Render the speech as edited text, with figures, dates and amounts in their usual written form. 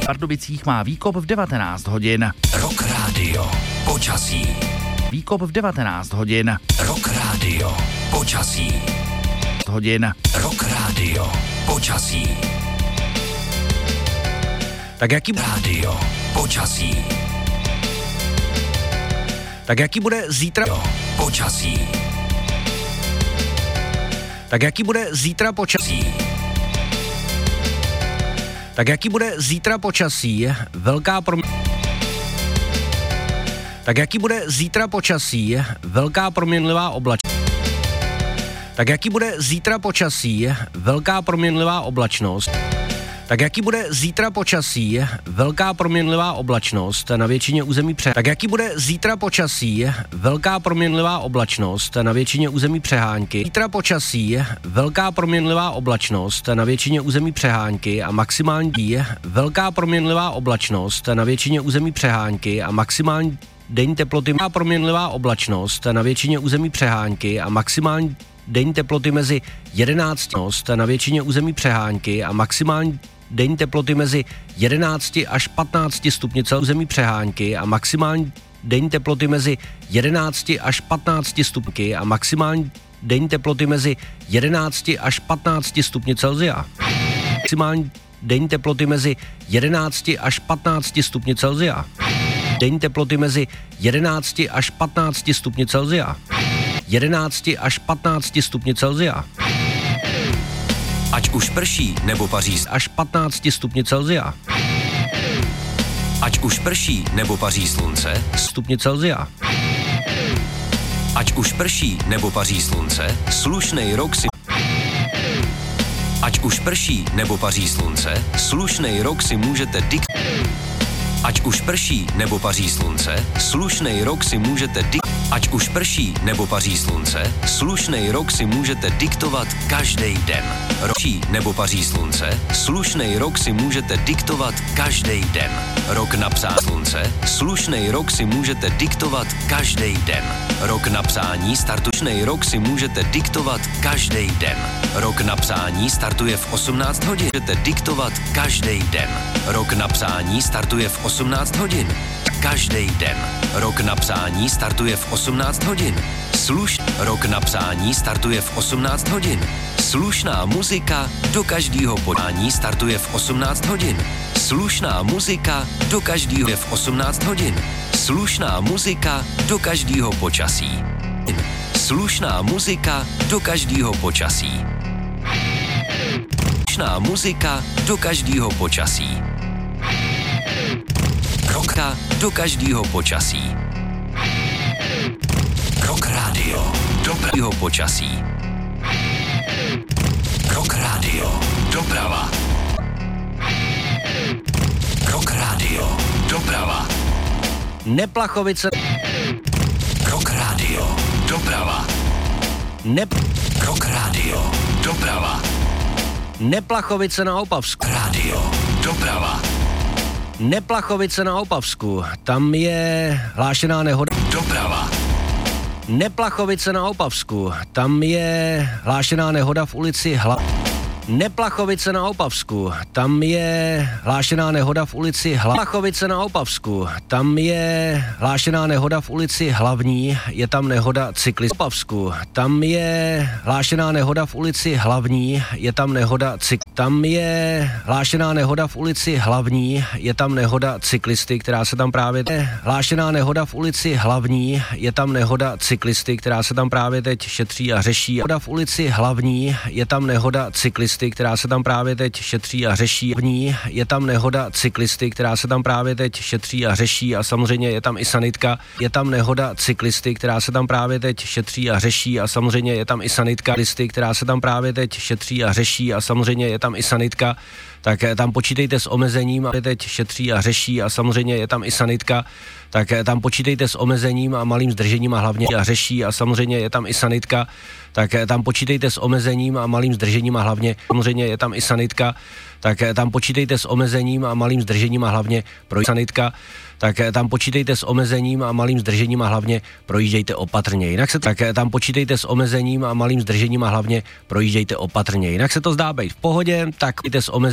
V Pardubicích má výkop v 19 hodin. Rock Radio. Počasí. Výkop v 19 hodin. Rock Radio. Počasí. Hodin. Rock Radio. Počasí. Tak jaký Radio. Počasí. Tak jaký bude zítra? Počasí. Tak jaký bude zítra počasí? Tak jaký bude zítra počasí? Tak jaký bude zítra počasí? Velká proměnlivá oblačnost. Tak jaký bude zítra počasí? Velká proměnlivá oblačnost. Tak jaký bude zítra počasí? Velká proměnlivá oblačnost na většině území Tak jaký bude zítra počasí? Velká proměnlivá oblačnost na většině území přehánky. Zítra počasí? Velká proměnlivá oblačnost na většině území přehánky a maximální velká proměnlivá oblačnost na většině území přehánky a maximální denní teploty proměnlivá oblačnost na většině území přehánky a maximální denní teploty mezi 11 na většině území přehánky a maximální denní teploty mezi 11 až 15 stupni celého území přehánky a maximální denní teploty mezi 11 až 15 stupňky a maximální denní teploty mezi 11 až 15 stupni Celsia. Maximální denní teploty mezi 11 až 15 stupni Celsia. Denní teploty mezi 11 až 15 stupni Celsia. 11 až 15 stupni Celsia. Ať už prší nebo paří až 15 stupni Celsia. Ať už prší nebo paří slunce Stupni Celsia. Ať už prší nebo paří slunce, slušnej rok si Ať už prší nebo paří slunce, slušnej rok si můžete Ať už prší nebo paří slunce, slušnej rok si můžete Ať už prší nebo paří slunce, slušnej rok si můžete diktovat každý den. Prší nebo paří slunce, slušnej rok si můžete diktovat každý den. Rok na psání slunce, slušnej rok si můžete diktovat každý den. Rok na psání startušnej rok si můžete diktovat každý den. Rok na psání startuje v 18 hodin. Můžete diktovat každý den. Rok na psání startuje v 18 hodin. Každý den. Rok na psání startuje v 18 hodin. Rok na psání startuje v 18 hodin. Slušná muzika do každého podání startuje v 18 hodin. Slušná muzika do každého v 18 hodin. Slušná muzika do každého počasí. Slušná muzika do každého počasí. Slušná muzika do každého počasí. Roka do každého počasí. Rock Radio. Dobrého počasí. Rock Radio. Doprava. Rock Radio. Doprava. Neplachovice. Rock Radio. Doprava. Rock Radio. Doprava. Neplachovice na Opavsku. Radio. Doprava. Neplachovice na Opavsku. Tam je hlášená nehoda. Doprava. Neplachovice na Opavsku. Tam je hlášená nehoda v ulici Neplachovice na Opavsku. Tam je hlášená nehoda v ulici Neplachovice na Opavsku. Tam je hlášená nehoda v ulici Hlavní. Je tam nehoda cyklistů. Opavsku. Tam je hlášená nehoda v ulici Hlavní. Je tam nehoda Tam je hlášená nehoda v ulici Hlavní. Je tam nehoda cyklisty, která se tam právě hlášená nehoda v ulici Hlavní. Je tam nehoda cyklisty, která se tam právě teď šetří a řeší. Nehoda v ulici Hlavní. Je tam nehoda cyklisty, která se tam právě teď šetří a řeší. V ní je tam nehoda cyklisty, která se tam právě teď šetří a řeší a samozřejmě je tam i sanitka. Je tam nehoda cyklisty, která se tam právě teď šetří a řeší a samozřejmě je tam i sanitka. Listy, která se tam právě teď šetří a řeší a samozřejmě je tam i sanitka. Tak tam počítejte s omezením a teď šetří a řeší a samozřejmě je tam i sanitka. Tak tam počítejte s omezením a malým zdržením a hlavně a řeší a samozřejmě je tam i sanitka. Tak tam počítejte s omezením a malým zdržením a hlavně samozřejmě je tam i sanitka. Tak tam počítejte s omezením a malým zdržením a hlavně sanitka. Tak tam počítejte s omezením a malým zdržením a hlavně projíždějte opatrně. Jinak se tak tam počítejte s omezením a malým zdržením a hlavně projíždějte opatrně. Jinak se to zdá být v pohodě, tak s omezením